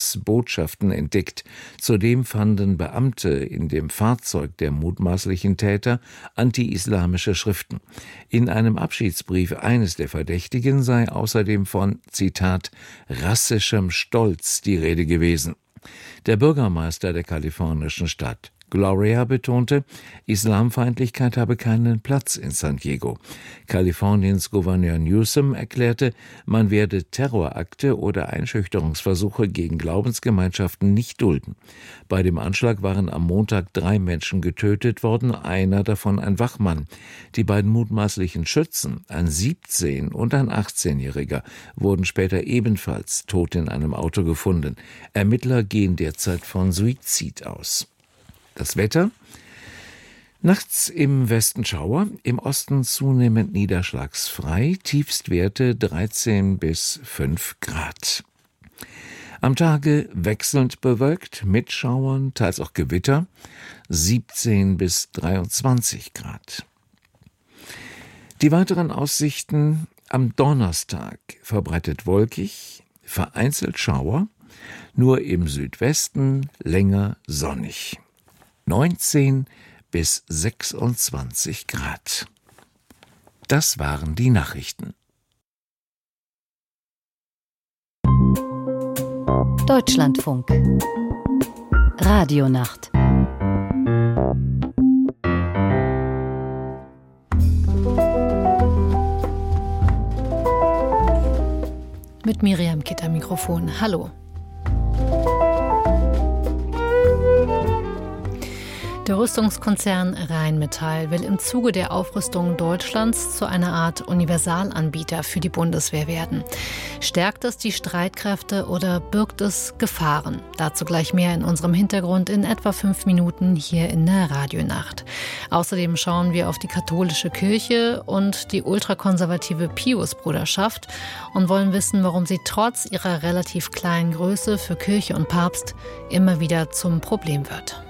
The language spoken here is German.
Gebetsbotschaften entdeckt. Zudem fanden Beamte in dem Fahrzeug der mutmaßlichen Täter anti-islamische Schriften. In einem Abschiedsbrief eines der Verdächtigen sei außerdem von, Zitat, rassischem Stolz die Rede gewesen. Der Bürgermeister der kalifornischen Stadt Gloria betonte, Islamfeindlichkeit habe keinen Platz in San Diego. Kaliforniens Gouverneur Newsom erklärte, man werde Terrorakte oder Einschüchterungsversuche gegen Glaubensgemeinschaften nicht dulden. Bei dem Anschlag waren am Montag 3 Menschen getötet worden, einer davon ein Wachmann. Die beiden mutmaßlichen Schützen, ein 17- und ein 18-Jähriger, wurden später ebenfalls tot in einem Auto gefunden. Ermittler gehen derzeit von Suizid aus. Das Wetter: Nachts im Westen Schauer, im Osten zunehmend niederschlagsfrei, Tiefstwerte 13 bis 5 Grad. Am Tage wechselnd bewölkt, mit Schauern, teils auch Gewitter, 17 bis 23 Grad. Die weiteren Aussichten: am Donnerstag verbreitet wolkig, vereinzelt Schauer, nur im Südwesten länger sonnig. 19 bis 26 Grad. Das waren die Nachrichten. Deutschlandfunk. Radionacht. Mit Miriam Kitt am Mikrofon. Hallo. Der Rüstungskonzern Rheinmetall will im Zuge der Aufrüstung Deutschlands zu einer Art Universalanbieter für die Bundeswehr werden. Stärkt es die Streitkräfte oder birgt es Gefahren? Dazu gleich mehr in unserem Hintergrund in etwa 5 Minuten hier in der Radionacht. Außerdem schauen wir auf die katholische Kirche und die ultrakonservative Piusbruderschaft und wollen wissen, warum sie trotz ihrer relativ kleinen Größe für Kirche und Papst immer wieder zum Problem wird.